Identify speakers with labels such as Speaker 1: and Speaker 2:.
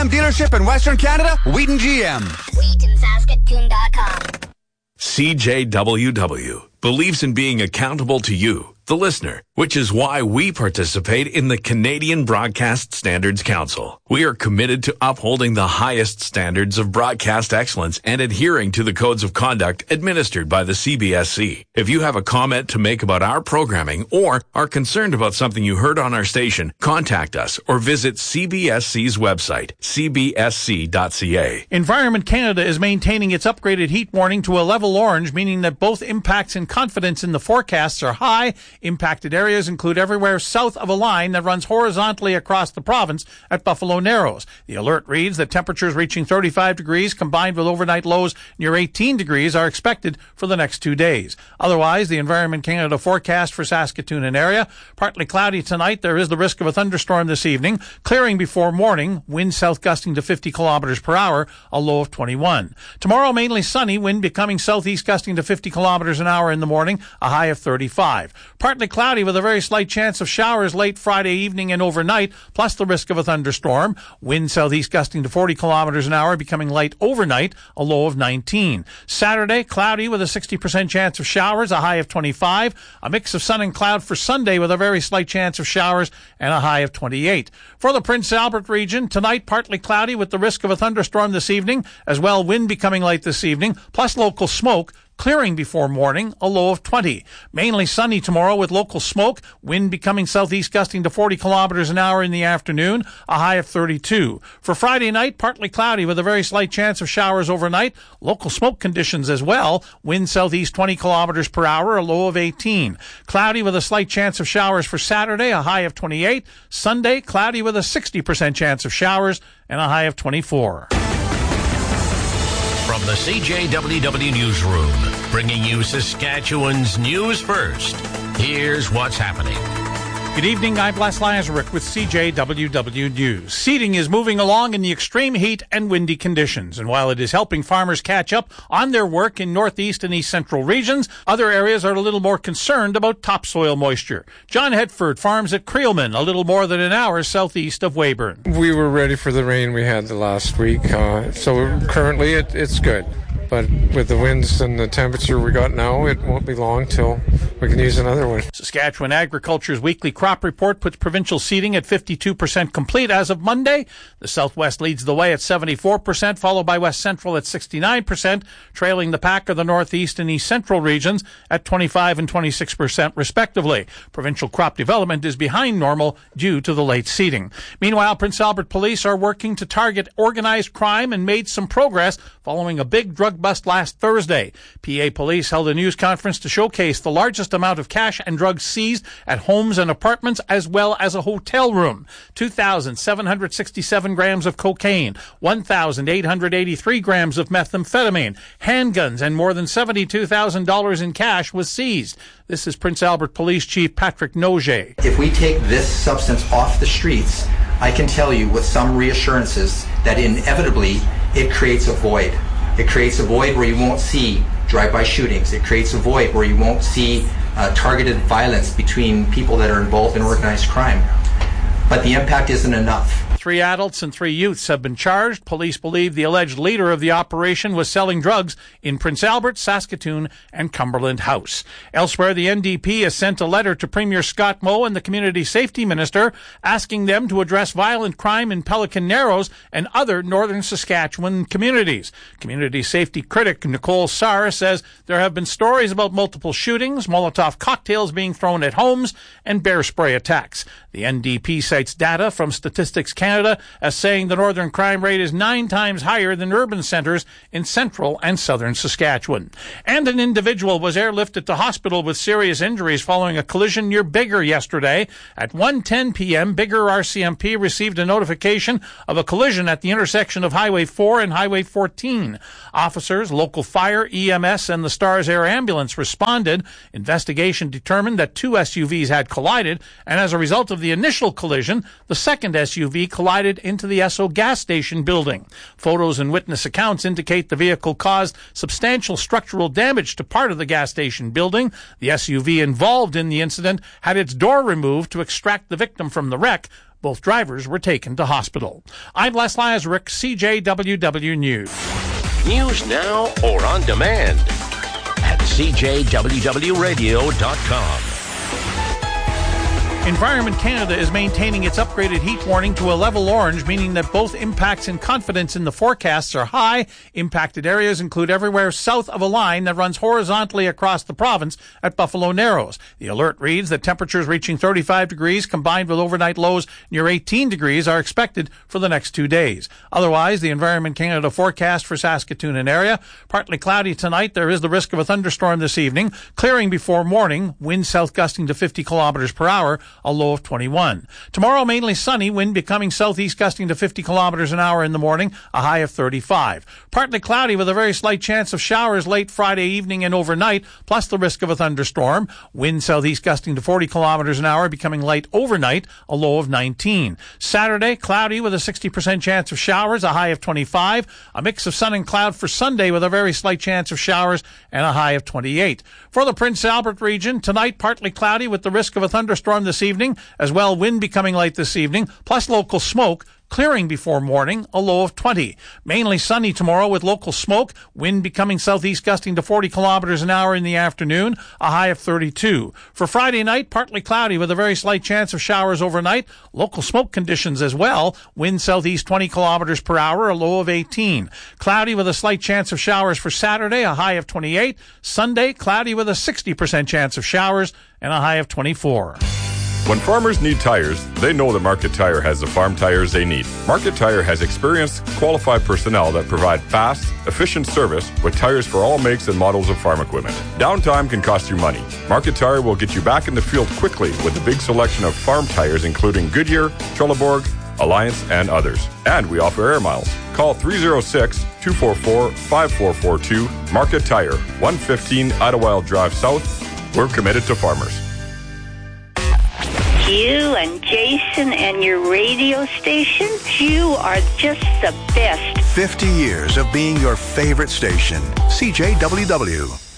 Speaker 1: Dealership in Western Canada, Wheaton GM.
Speaker 2: WheatonSaskatoon.com.
Speaker 3: CJWW believes in being accountable to you, the listener, which is why we participate in the Canadian Broadcast Standards Council. We are committed to upholding the highest standards of broadcast excellence and adhering to the codes of conduct administered by the CBSC. If you have a comment to make about our programming or are concerned about something you heard on our station, contact us or visit CBSC's website, cbsc.ca.
Speaker 4: Environment Canada is maintaining its upgraded heat warning to a level orange, meaning that both impacts and confidence in the forecasts are high. Impacted areas include everywhere south of a line that runs horizontally across the province at Buffalo Narrows. The alert reads that temperatures reaching 35 degrees combined with overnight lows near 18 degrees are expected for the next 2 days. Otherwise, the Environment Canada forecast for Saskatoon and area, partly cloudy tonight. There is the risk of a thunderstorm this evening, clearing before morning, wind south gusting to 50 kilometers per hour, a low of 21. Tomorrow, mainly sunny, wind becoming southeast gusting to 50 kilometers an hour in the morning, a high of 35. Partly cloudy with a very slight chance of showers late Friday evening and overnight, plus the risk of a thunderstorm. Wind southeast gusting to 40 kilometers an hour, becoming light overnight, a low of 19. Saturday, cloudy with a 60% chance of showers, a high of 25. A mix of sun and cloud for Sunday with a very slight chance of showers and a high of 28. For the Prince Albert region, tonight partly cloudy with the risk of a thunderstorm this evening, as well wind becoming light this evening, plus local smoke, clearing before morning, a low of 20. Mainly sunny tomorrow with local smoke, wind becoming southeast gusting to 40 kilometers an hour in the afternoon, a high of 32. For Friday night, partly cloudy with a very slight chance of showers overnight, local smoke conditions as well, wind southeast 20 kilometers per hour, a low of 18. Cloudy with a slight chance of showers for Saturday, a high of 28. Sunday, cloudy with a 60% chance of showers and a high of 24.
Speaker 5: From the CJWW Newsroom, bringing you Saskatchewan's news first. Here's what's happening.
Speaker 4: Good evening, I'm Les Lazaruk with CJWW News. Seeding is moving along in the extreme heat and windy conditions, and while it is helping farmers catch up on their work in northeast and east central regions, other areas are a little more concerned about topsoil moisture. John Hetford farms at Creelman, a little more than an hour southeast of Weyburn.
Speaker 6: We were ready for the rain we had the last week, so currently it's good. But with the winds and the temperature we got now, it won't be long till we can use another one.
Speaker 4: Saskatchewan Agriculture's weekly crop report puts provincial seeding at 52% complete as of Monday. The Southwest leads the way at 74%, followed by West Central at 69%, trailing the pack of the Northeast and East Central regions at 25 and 26% respectively. Provincial crop development is behind normal due to the late seeding. Meanwhile, Prince Albert police are working to target organized crime and made some progress following a big drug bust last Thursday. PA police held a news conference to showcase the largest amount of cash and drugs seized at homes and apartments as well as a hotel room. 2,767 grams of cocaine, 1,883 grams of methamphetamine, handguns, and more than $72,000 in cash was seized. This is Prince Albert Police Chief Patrick Noget.
Speaker 7: If we take this substance off the streets, I can tell you with some reassurances that inevitably it creates a void. It creates a void where you won't see drive-by shootings. It creates a void where you won't see targeted violence between people that are involved in organized crime. But the impact isn't enough.
Speaker 4: 3 adults and 3 youths have been charged. Police believe the alleged leader of the operation was selling drugs in Prince Albert, Saskatoon, and Cumberland House. Elsewhere, the NDP has sent a letter to Premier Scott Moe and the Community Safety Minister asking them to address violent crime in Pelican Narrows and other northern Saskatchewan communities. Community safety critic Nicole Sarr says there have been stories about multiple shootings, Molotov cocktails being thrown at homes, and bear spray attacks. The NDP cites data from Statistics Canada as saying the northern crime rate is 9 times higher than urban centres in central and southern Saskatchewan. And an individual was airlifted to hospital with serious injuries following a collision near Biggar yesterday. At 1:10 p.m., Biggar RCMP received a notification of a collision at the intersection of Highway 4 and Highway 14. Officers, local fire, EMS, and the Stars Air Ambulance responded. Investigation determined that 2 SUVs had collided, and as a result of the initial collision, the second SUV collided into the Esso gas station building. Photos and witness accounts indicate the vehicle caused substantial structural damage to part of the gas station building. The SUV involved in the incident had its door removed to extract the victim from the wreck, Both drivers were taken to hospital. I'm Les Lazaruk, CJWW News.
Speaker 5: News now or on demand at CJWWradio.com.
Speaker 4: Environment Canada is maintaining its upgraded heat warning to a level orange, meaning that both impacts and confidence in the forecasts are high. Impacted areas include everywhere south of a line that runs horizontally across the province at Buffalo Narrows. The alert reads that temperatures reaching 35 degrees combined with overnight lows near 18 degrees are expected for the next 2 days. Otherwise, the Environment Canada forecast for Saskatoon and area: partly cloudy tonight. There is the risk of a thunderstorm this evening. Clearing before morning. Wind south gusting to 50 kilometers per hour. A low of 21. Tomorrow, mainly sunny, wind becoming southeast gusting to 50 kilometers an hour in the morning, a high of 35. Partly cloudy with a very slight chance of showers late Friday evening and overnight, plus the risk of a thunderstorm. Wind southeast gusting to 40 kilometers an hour, becoming light overnight, a low of 19. Saturday, cloudy with a 60% chance of showers, a high of 25. A mix of sun and cloud for Sunday with a very slight chance of showers and a high of 28. For the Prince Albert region, tonight partly cloudy with the risk of a thunderstorm this evening, as well wind becoming light this evening, plus local smoke. Clearing before morning, a low of 20. Mainly sunny tomorrow with local smoke, wind becoming southeast gusting to 40 kilometers an hour in the afternoon, a high of 32. For Friday night, partly cloudy with a very slight chance of showers overnight, local smoke conditions as well, wind southeast 20 kilometers per hour, a low of 18. Cloudy with a slight chance of showers for Saturday, a high of 28. Sunday, cloudy with a 60% chance of showers and a high of 24.
Speaker 2: When farmers need tires, they know that Market Tire has the farm tires they need. Market Tire has experienced, qualified personnel that provide fast, efficient service with tires for all makes and models of farm equipment. Downtime can cost you money. Market Tire will get you back in the field quickly with a big selection of farm tires including Goodyear, Trelleborg, Alliance, and others. And we offer air miles. Call 306-244-5442. Market Tire, 115 Idlewild Drive South. We're committed to farmers.
Speaker 8: You and Jason and your radio station, you are just the best.
Speaker 9: 50 years of being your favorite station. CJWW.